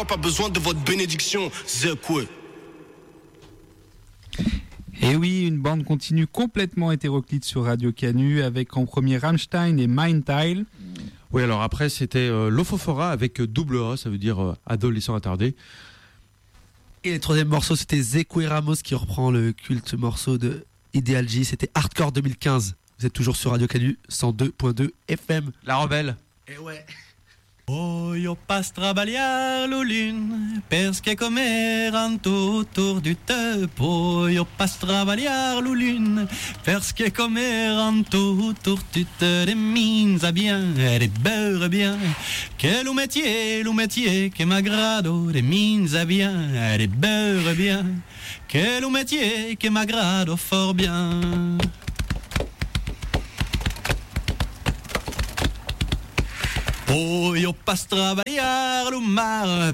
Pas besoin de votre bénédiction, Zekwe. Et oui, une bande continue complètement hétéroclite sur Radio Canu avec en premier Rammstein et Mindtile. Oui, alors après c'était Lofofora avec double A, ça veut dire adolescent attardé. Et le troisième morceau, c'était Zekwe Ramos qui reprend le culte morceau de Ideal J. C'était Hardcore 2015. Vous êtes toujours sur Radio Canu 102.2 FM. La rebelle. Et ouais. Voglio pas trabalhar la lune perché comeran tutto du tempo. Voglio pas trabalhar la lune perché comeran tutto de mines a bien e de beurre bien. Que lo métier che m'aggrado de mines a bien e de beurre bien. Que lo métier che m'aggrado fort bien. Voglio pas trabalhar no mar